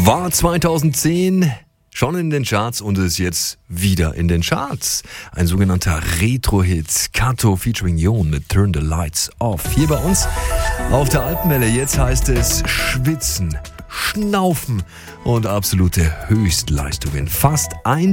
War 2010 schon in den Charts und ist jetzt wieder in den Charts. Ein sogenannter Retro-Hit. Kato featuring Jon mit Turn the Lights Off. Hier bei uns auf der Alpenwelle. Jetzt heißt es Schwitzen, Schnaufen und absolute Höchstleistungen. Fast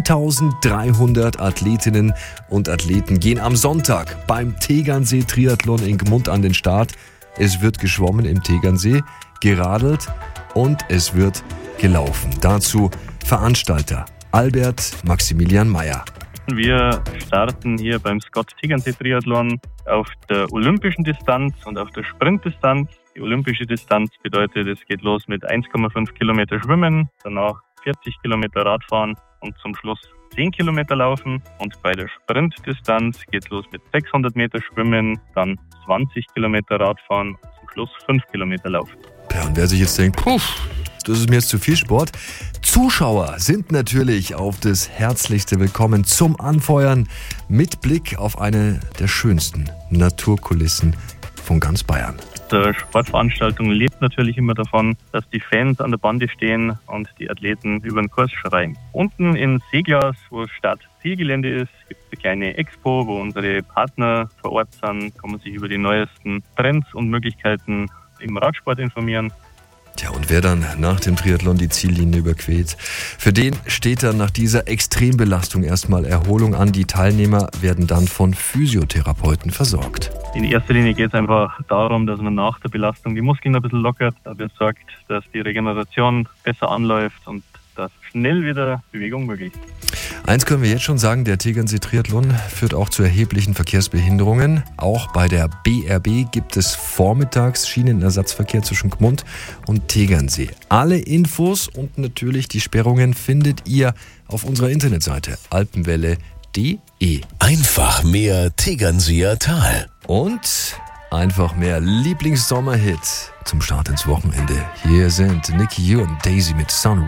1300 Athletinnen und Athleten gehen am Sonntag beim Tegernsee-Triathlon in Gmund an den Start. Es wird geschwommen im Tegernsee, geradelt und es wird gelaufen. Dazu Veranstalter Albert Maximilian Meyer. Wir starten hier beim Scott Tegernsee Triathlon auf der olympischen Distanz und auf der Sprintdistanz. Die olympische Distanz bedeutet, es geht los mit 1,5 Kilometer Schwimmen, danach 40 Kilometer Radfahren und zum Schluss 10 Kilometer Laufen. Und bei der Sprintdistanz geht los mit 600 Meter Schwimmen, dann 20 Kilometer Radfahren und zum Schluss 5 Kilometer Laufen. Ja, und wer sich jetzt denkt, das ist mir jetzt zu viel Sport. Zuschauer sind natürlich auf das Herzlichste willkommen zum Anfeuern mit Blick auf eine der schönsten Naturkulissen von ganz Bayern. Die Sportveranstaltung lebt natürlich immer davon, dass die Fans an der Bande stehen und die Athleten über den Kurs schreien. Unten in Seeglas, wo Start-Zielgelände ist, gibt es eine kleine Expo, wo unsere Partner vor Ort sind, kann man sich über die neuesten Trends und Möglichkeiten im Radsport informieren. Tja, und wer dann nach dem Triathlon die Ziellinie überquert, für den steht dann nach dieser Extrembelastung erstmal Erholung an. Die Teilnehmer werden dann von Physiotherapeuten versorgt. In erster Linie geht es einfach darum, dass man nach der Belastung die Muskeln ein bisschen lockert, dafür sorgt, dass die Regeneration besser anläuft und dass schnell wieder Bewegung möglich ist. Eins können wir jetzt schon sagen, der Tegernsee-Triathlon führt auch zu erheblichen Verkehrsbehinderungen. Auch bei der BRB gibt es vormittags Schienenersatzverkehr zwischen Gmund und Tegernsee. Alle Infos und natürlich die Sperrungen findet ihr auf unserer Internetseite alpenwelle.de. Einfach mehr Tegernseer Tal. Und einfach mehr Lieblingssommerhit zum Start ins Wochenende. Hier sind Nicky U und Daisy mit Sun.